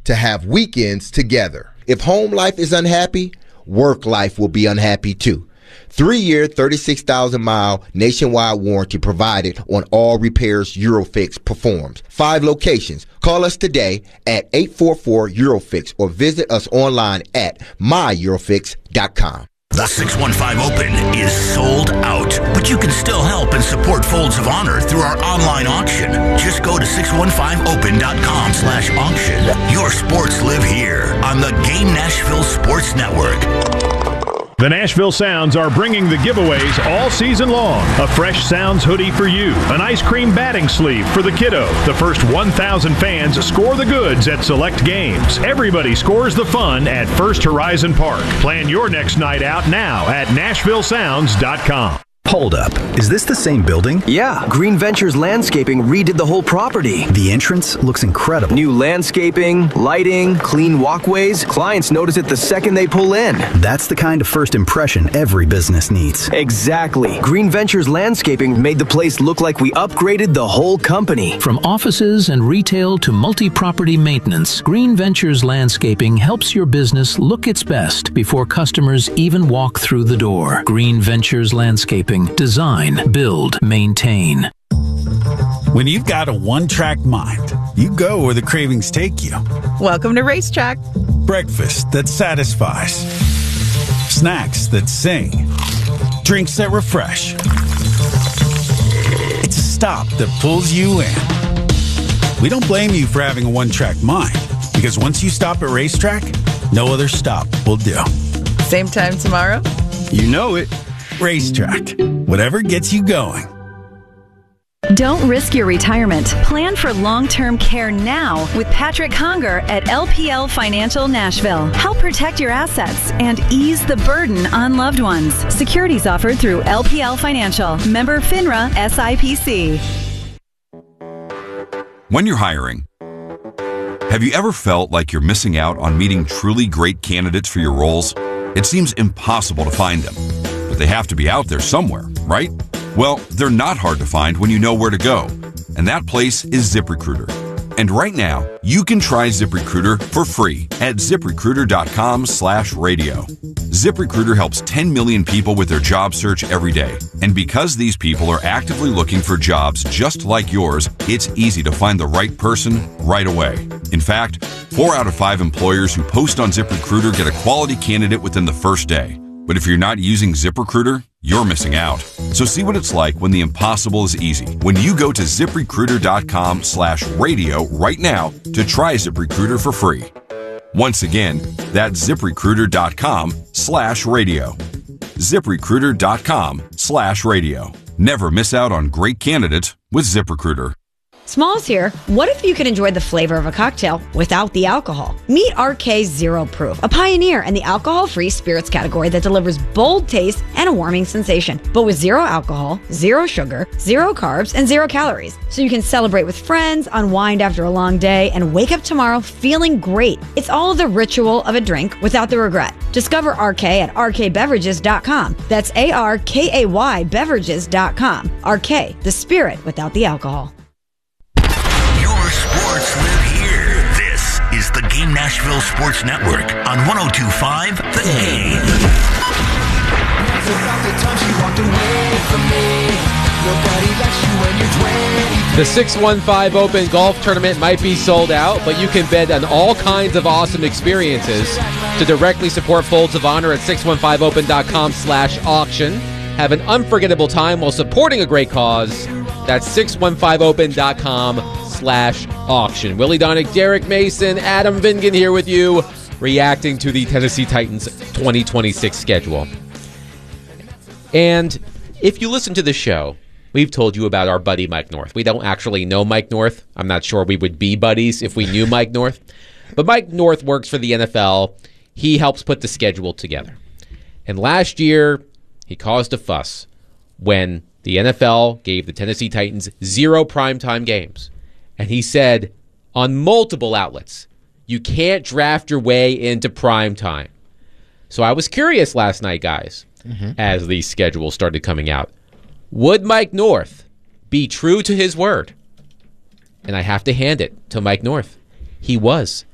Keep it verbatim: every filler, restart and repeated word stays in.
to have weekends together. If home life is unhappy, work life will be unhappy too. Three-year, thirty-six thousand mile nationwide warranty provided on all repairs Eurofix performs. Five locations. Call us today at eight four four Eurofix or visit us online at my eurofix dot com. The six one five Open is sold out, but you can still help and support Folds of Honor through our online auction. Just go to six one five open dot com slash auction. Your sports live here on the Game Nashville Sports Network. The Nashville Sounds are bringing the giveaways all season long. A fresh Sounds hoodie for you, an ice cream batting sleeve for the kiddo. The first one thousand fans score the goods at select games. Everybody scores the fun at First Horizon Park. Plan your next night out now at nashville sounds dot com. Hold up. Is this the same building? Yeah. Green Ventures Landscaping redid the whole property. The entrance looks incredible. New landscaping, lighting, clean walkways. Clients notice it the second they pull in. That's the kind of first impression every business needs. Exactly. Green Ventures Landscaping made the place look like we upgraded the whole company. From offices and retail to multi-property maintenance, Green Ventures Landscaping helps your business look its best before customers even walk through the door. Green Ventures Landscaping. Design, build, maintain. When you've got a one-track mind, you go where the cravings take you. Welcome to Racetrack. Breakfast that satisfies. Snacks that sing. Drinks that refresh. It's a stop that pulls you in. We don't blame you for having a one-track mind, because once you stop at Racetrack, no other stop will do. Same time tomorrow? You know it. Racetrack. Whatever gets you going. Don't risk your retirement. Plan for long-term care now with Patrick Conger at L P L Financial Nashville. Help protect your assets and ease the burden on loved ones. Securities offered through L P L Financial. Member FINRA S I P C. When you're hiring, have you ever felt like you're missing out on meeting truly great candidates for your roles? It seems impossible to find them, but they have to be out there somewhere, right? Well, they're not hard to find when you know where to go, and that place is ZipRecruiter. And right now, you can try ZipRecruiter for free at ZipRecruiter.com slash radio. ZipRecruiter helps ten million people with their job search every day. And because these people are actively looking for jobs just like yours, it's easy to find the right person right away. In fact, four out of five employers who post on ZipRecruiter get a quality candidate within the first day. But if you're not using ZipRecruiter, you're missing out. So see what it's like when the impossible is easy. When you go to ZipRecruiter.com slash radio right now to try ZipRecruiter for free. Once again, that's ZipRecruiter.com slash radio. ZipRecruiter.com slash radio. Never miss out on great candidates with ZipRecruiter. Smalls here. What if you could enjoy the flavor of a cocktail without the alcohol? Meet R K Zero Proof, a pioneer in the alcohol-free spirits category that delivers bold taste and a warming sensation, but with zero alcohol, zero sugar, zero carbs, and zero calories. So you can celebrate with friends, unwind after a long day, and wake up tomorrow feeling great. It's all the ritual of a drink without the regret. Discover R K at R K beverages dot com. That's A R K A Y beverages dot com. R K, the spirit without the alcohol. Sports live here. This is the Game Nashville Sports Network on one oh two point five The Game. The six one five Open Golf Tournament might be sold out, but you can bet on all kinds of awesome experiences. To directly support Folds of Honor at six one five open dot com slash auction. Have an unforgettable time while supporting a great cause. That's six one five open dot com slash auction. Willie Donick, Derek Mason, Adam Vingan here with you, reacting to the Tennessee Titans twenty twenty-six schedule. And if you listen to the show, we've told you about our buddy Mike North. We don't actually know Mike North. I'm not sure we would be buddies if we knew Mike North. But Mike North works for the N F L. He helps put the schedule together. And last year, he caused a fuss when the N F L gave the Tennessee Titans zero primetime games. And he said on multiple outlets, you can't draft your way into primetime. So I was curious last night, guys, mm-hmm. as the schedule started coming out. Would Mike North be true to his word? And I have to hand it to Mike North. He was.